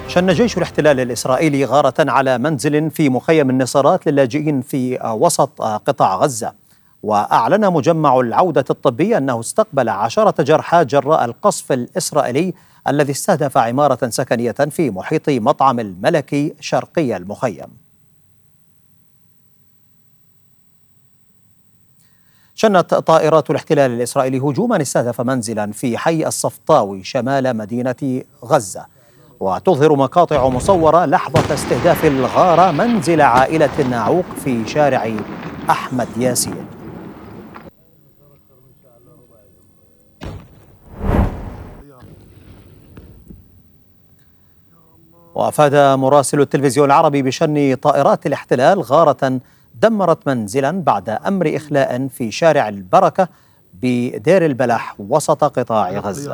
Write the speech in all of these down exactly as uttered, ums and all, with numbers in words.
شن جيش الاحتلال الإسرائيلي غارة على منزل في مخيم النصارات للاجئين في وسط قطاع غزة. وأعلن مجمع العودة الطبي أنه استقبل عشرة جرحى جراء القصف الإسرائيلي الذي استهدف عمارة سكنية في محيط مطعم الملكي شرقي المخيم. شنت طائرات الاحتلال الإسرائيلي هجوما استهدف منزلا في حي الصفطاوي شمال مدينة غزة، وتظهر مقاطع مصورة لحظة استهداف الغارة منزل عائلة ناعوق في شارع أحمد ياسين. وأفاد مراسل التلفزيون العربي بشن طائرات الاحتلال غارة دمرت منزلا بعد أمر إخلاء في شارع البركة بدير البلح وسط قطاع غزة.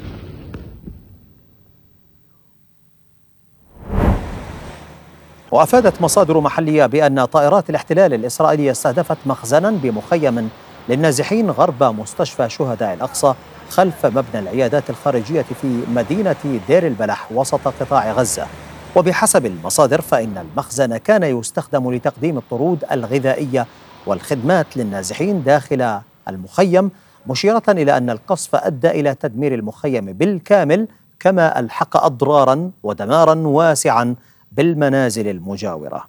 وأفادت مصادر محلية بأن طائرات الاحتلال الإسرائيلية استهدفت مخزنا بمخيم للنازحين غرب مستشفى شهداء الأقصى خلف مبنى العيادات الخارجية في مدينة دير البلح وسط قطاع غزة. وبحسب المصادر فإن المخزن كان يستخدم لتقديم الطرود الغذائية والخدمات للنازحين داخل المخيم، مشيرة إلى أن القصف أدى إلى تدمير المخيم بالكامل، كما ألحق أضرارا ودمارا واسعا بالمنازل المجاورة.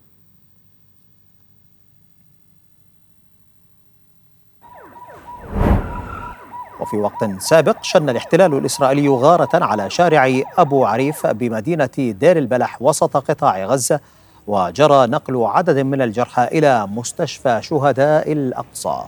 وفي وقت سابق شن الاحتلال الإسرائيلي غارة على شارع أبو عريف بمدينة دير البلح وسط قطاع غزة، وجرى نقل عدد من الجرحى إلى مستشفى شهداء الأقصى.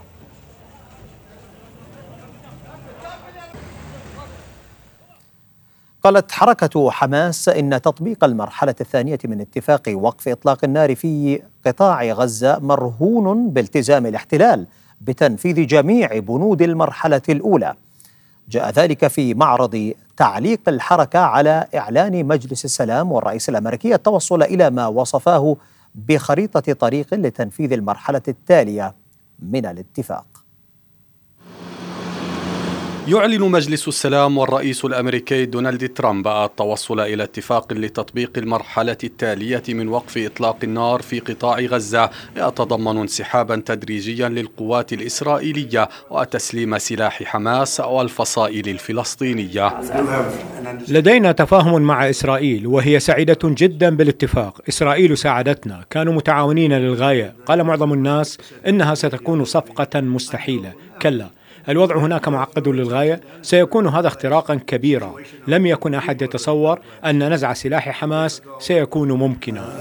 قالت حركة حماس إن تطبيق المرحلة الثانية من اتفاق وقف إطلاق النار في قطاع غزة مرهون بالتزام الاحتلال بتنفيذ جميع بنود المرحلة الأولى. جاء ذلك في معرض تعليق الحركة على إعلان مجلس السلام والرئيس الأمريكي التوصل إلى ما وصفاه بخريطة طريق لتنفيذ المرحلة التالية من الاتفاق. يعلن مجلس السلام والرئيس الأمريكي دونالد ترامب التوصل إلى اتفاق لتطبيق المرحلة التالية من وقف إطلاق النار في قطاع غزة، يتضمن انسحابا تدريجيا للقوات الإسرائيلية وتسليم سلاح حماس والفصائل الفلسطينية. لدينا تفاهم مع إسرائيل وهي سعيدة جدا بالاتفاق. إسرائيل ساعدتنا، كانوا متعاونين للغاية. قال معظم الناس إنها ستكون صفقة مستحيلة. كلا، الوضع هناك معقد للغاية. سيكون هذا اختراقا كبيرا. لم يكن أحد يتصور أن نزع سلاح حماس سيكون ممكنا.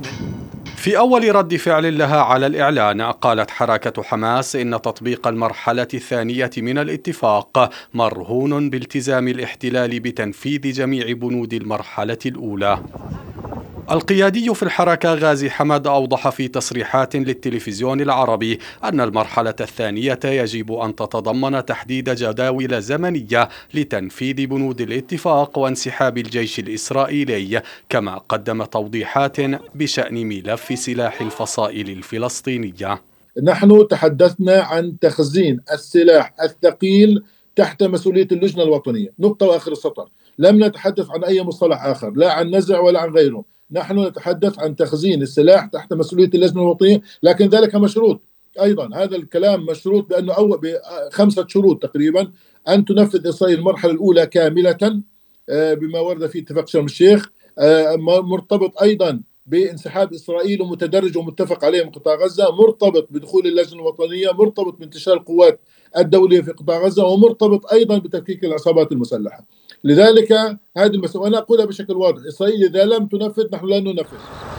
في أول رد فعل لها على الإعلان، قالت حركة حماس إن تطبيق المرحلة الثانية من الاتفاق مرهون بالتزام الاحتلال بتنفيذ جميع بنود المرحلة الأولى. القيادي في الحركة غازي حمد أوضح في تصريحات للتلفزيون العربي أن المرحلة الثانية يجب أن تتضمن تحديد جداول زمنية لتنفيذ بنود الاتفاق وانسحاب الجيش الإسرائيلي، كما قدم توضيحات بشأن ملف سلاح الفصائل الفلسطينية. نحن تحدثنا عن تخزين السلاح الثقيل تحت مسؤولية اللجنة الوطنية، نقطة وآخر السطر. لم نتحدث عن أي مصطلح آخر، لا عن نزع ولا عن غيره. نحن نتحدث عن تخزين السلاح تحت مسؤولية اللجنة الوطنية، لكن ذلك مشروط أيضا. هذا الكلام مشروط بأنه أول بخمسة شروط تقريبا: أن تنفذ إسرائيل المرحلة الأولى كاملة بما ورد في اتفاق شرم الشيخ، مرتبط أيضا بانسحاب إسرائيل ومتدرج ومتفق عليه من قطاع غزة، مرتبط بدخول اللجنة الوطنية، مرتبط بانتشار القوات الدولية في قطاع غزة، ومرتبط أيضا بتفكيك العصابات المسلحة. لذلك هذه المسألة أنا أقولها بشكل واضح: إسرائيل إذا لم تنفذ نحن لا ننفذ.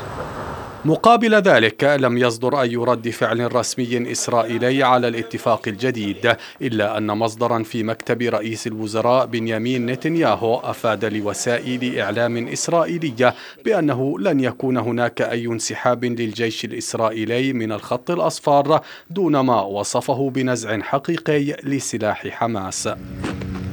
مقابل ذلك لم يصدر أي رد فعل رسمي إسرائيلي على الاتفاق الجديد، إلا أن مصدرا في مكتب رئيس الوزراء بنيامين نتنياهو أفاد لوسائل إعلام إسرائيلية بأنه لن يكون هناك أي انسحاب للجيش الإسرائيلي من الخط الأصفر دون ما وصفه بنزع حقيقي لسلاح حماس.